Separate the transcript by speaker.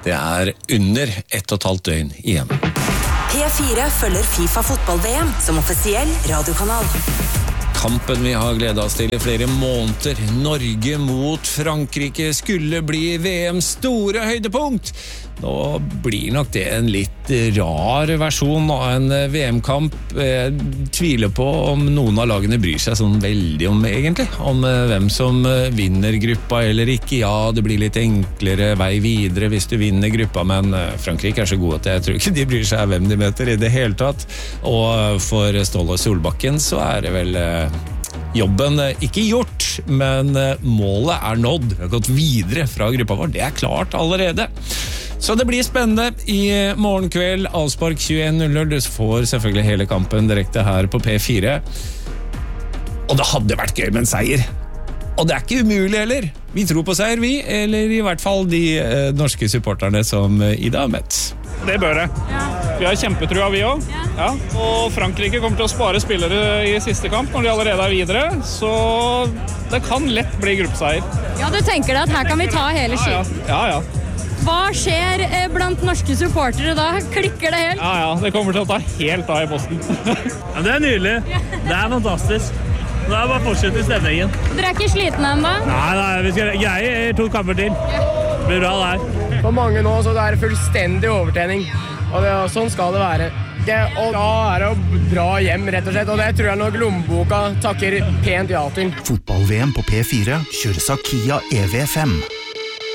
Speaker 1: Det under 1,5 døgn igjen.
Speaker 2: P4 følger FIFA fotball-VM som offisiell radiokanal.
Speaker 1: Kampen vi har gledet oss til i flere måneder. Norge mot Frankrike skulle bli VMs store høydepunkt. Nå blir nok det en litt rar versjon av en VM-kamp. Jeg tviler på om noen av lagene bryr seg sånn veldig om egentlig, om hvem som vinner gruppa eller ikke. Ja, det blir litt enklere vei videre hvis du vinner gruppa, men Frankrike så gode at jeg tror ikke de bryr seg hvem de møter i det hele tatt. Og for Ståle Solbakken så det vel jobben ikke gjort, men målet nådd. Vi har gått videre fra gruppa vår, det klart allerede. Så det blir spennende i morgen kveld, avspark 21:00. Du får selvfølgelig hele kampen direkte her på P4. Og det hadde vært gøy med en seier. Og det ikke umulig heller. Vi tror på seier, vi, eller i hvert fall de norske supporterne som Ida har møtt.
Speaker 3: Det bør det. Ja. Vi har kjempetrua, vi også. Ja. Og Frankrike kommer til å spare spillere i siste kamp når de allerede videre, så det kan lett bli gruppeseier.
Speaker 4: Ja, du tenker deg at her kan vi ta hele skiten?
Speaker 3: Ja.
Speaker 4: Hva skjer blant norske supportere da? Klikker det helt?
Speaker 3: Ja, det kommer til å ta helt av i posten.
Speaker 5: Ja, det nydelig. Det fantastisk. Nå det bare å fortsette i stemningen.
Speaker 4: Dere ikke slitne ennå?
Speaker 5: Nei, vi skal greie 2 kamper til. Det blir bra der.
Speaker 6: For mange nå så det fullstendig overtrening, og sånn skal det være. Og da det å dra hjem, rett og slett, og det tror jeg nok lommeboka takker pent ja til.
Speaker 7: Fotball-VM på P4 kjøres av Kia EV5.